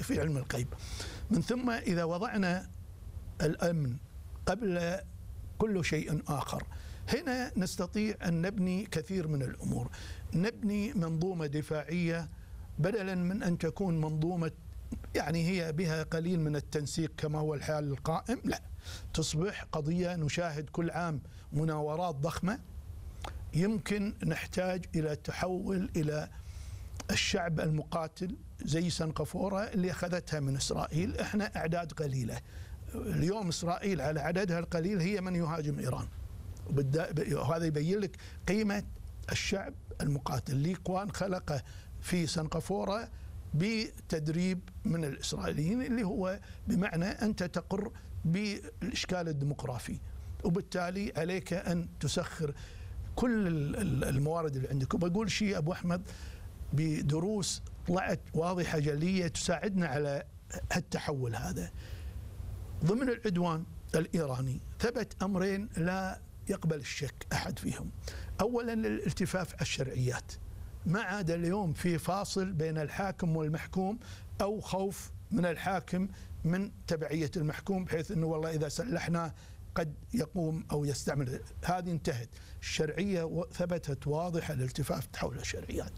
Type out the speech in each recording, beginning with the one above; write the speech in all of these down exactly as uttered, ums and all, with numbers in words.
في علم الغيب. من ثم إذا وضعنا الأمن قبل كل شيء آخر، هنا نستطيع أن نبني كثير من الأمور. نبني منظومة دفاعية بدلا من أن تكون منظومة يعني هي بها قليل من التنسيق كما هو الحال القائم، لا، تصبح قضية نشاهد كل عام مناورات ضخمة. يمكن نحتاج إلى تحول إلى الشعب المقاتل زي سنغافورة اللي أخذتها من إسرائيل. إحنا أعداد قليلة اليوم، إسرائيل على عددها القليل هي من يهاجم إيران، وهذا يبين لك قيمة الشعب المقاتل. لي كوان خلقه في سنغافورة بتدريب من الإسرائيليين، اللي هو بمعنى أنت تقر بالإشكال الديموغرافي، وبالتالي عليك أن تسخر كل الموارد اللي عندك. وبقول شيء أبو أحمد بدروس طلعت واضحة جلية تساعدنا على التحول هذا. ضمن العدوان الإيراني ثبت أمرين لا يقبل الشك أحد فيهم. أولا الالتفاف على الشرعيات، ما عاد اليوم في فاصل بين الحاكم والمحكوم أو خوف من الحاكم من تبعية المحكوم، بحيث أنه والله إذا سلحنا قد يقوم أو يستعمل. هذه انتهت. الشرعية ثبتت واضحة، الالتفاف حول الشرعيات.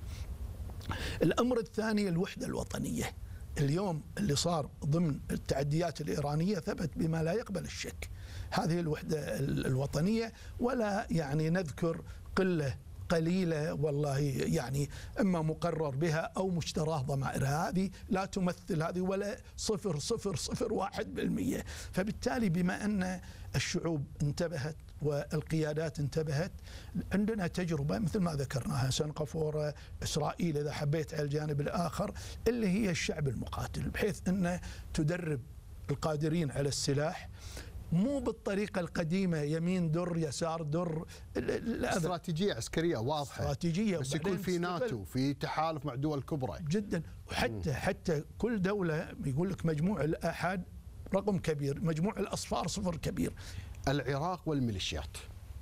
الأمر الثاني الوحدة الوطنية. اليوم اللي صار ضمن التعديات الإيرانية ثبت بما لا يقبل الشك، هذه الوحدة الوطنية. ولا يعني نذكر قلة قليلة والله يعني إما مقرر بها أو مشتراه ضمائرها، هذه لا تمثل هذه ولا صفر صفر صفر واحد بالمية. فبالتالي بما أن الشعوب انتبهت والقيادات انتبهت، عندنا تجربة مثل ما ذكرناها سنغافورة، إسرائيل إذا حبيت على الجانب الآخر اللي هي الشعب المقاتل، بحيث أن تدرب القادرين على السلاح مو بالطريقة القديمة يمين در يسار در. استراتيجية عسكرية واضحة، استراتيجية، بس يكون في ناتو، في تحالف مع دول كبرى جدا. وحتى حتى كل دولة يقول لك مجموع الآحاد رقم كبير، مجموع الأصفار صفر كبير. العراق والميليشيات،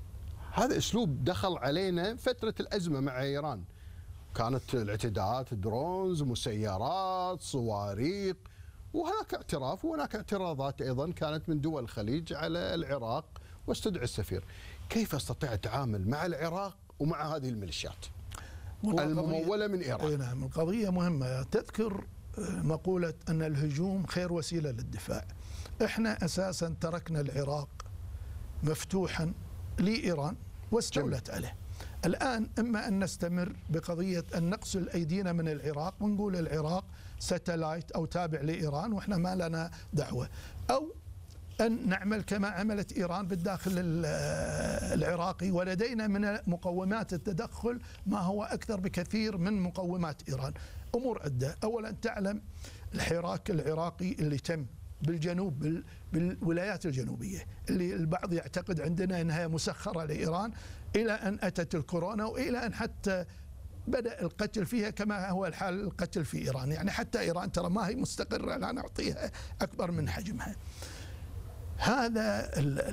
هذا أسلوب دخل علينا فترة الأزمة مع إيران. كانت الاعتداءات درونز، مسيرات، صواريخ، وهناك اعتراف وهناك اعتراضات أيضا كانت من دول الخليج على العراق واستدعى السفير. كيف استطيع التعامل مع العراق ومع هذه الميليشيات الممولة من إيران؟ نعم، القضية مهمة. تذكر مقولة أن الهجوم خير وسيلة للدفاع. احنا أساسا تركنا العراق مفتوحا لإيران واستولت عليه. الآن إما أن نستمر بقضية أن نقصل أيدينا من العراق ونقول العراق ساتلايت أو تابع لإيران وإحنا ما لنا دعوة، أو أن نعمل كما عملت إيران بالداخل العراقي، ولدينا من مقومات التدخل ما هو أكثر بكثير من مقومات إيران. أمور عدة. أولا تعلم الحراك العراقي اللي تم بالجنوب بالولايات الجنوبية اللي البعض يعتقد عندنا أنها مسخرة لإيران، إلى أن أتت الكورونا وإلى أن حتى بدأ القتل فيها كما هو الحال القتل في إيران. يعني حتى إيران ترى ما هي مستقرة، لا نعطيها أكبر من حجمها. هذا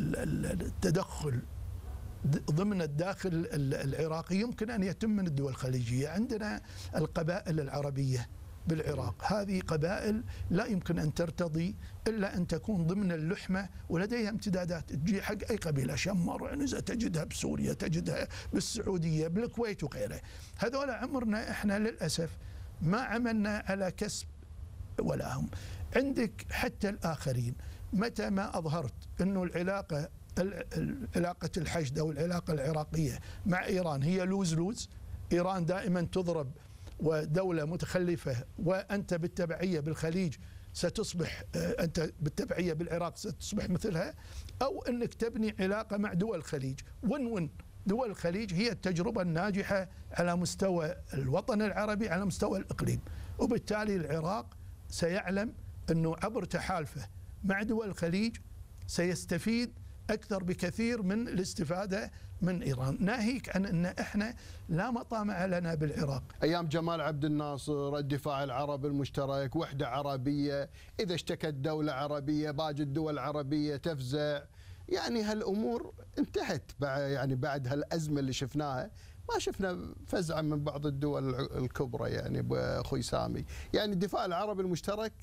التدخل ضمن الداخل العراقي يمكن أن يتم من الدول الخليجية. عندنا القبائل العربية بالعراق، هذه قبائل لا يمكن أن ترتضي إلا أن تكون ضمن اللحمة ولديها امتدادات تجي حق أي قبيلة، شمر وعنزة تجدها بسوريا، تجدها بالسعودية، بالكويت وغيره. هذول عمرنا إحنا للأسف ما عملنا على كسب ولا هم. عندك حتى الآخرين متى ما أظهرت أنه العلاقة علاقة الحشد أو العلاقة العراقية مع إيران هي لوز لوز، إيران دائما تضرب ودولة متخلفة، وأنت بالتبعية بالخليج ستصبح أنت بالتبعية بالعراق ستصبح مثلها، أو أنك تبني علاقة مع دول الخليج. ون ون دول الخليج هي التجربة الناجحة على مستوى الوطن العربي، على مستوى الإقليم. وبالتالي العراق سيعلم أنه عبر تحالفه مع دول الخليج سيستفيد أكثر بكثير من الاستفادة من إيران، ناهيك عن أن إحنا لا مطامع لنا بالعراق. أيام جمال عبد الناصر الدفاع العربي المشترك، وحدة عربية، إذا اشتكت دولة عربية باقي الدول العربية تفزع. يعني هالأمور انتهت يعني بعد هالأزمة اللي شفناها. ما شفنا فزعة من بعض الدول الكبرى يعني بأخوي سامي. يعني الدفاع العربي المشترك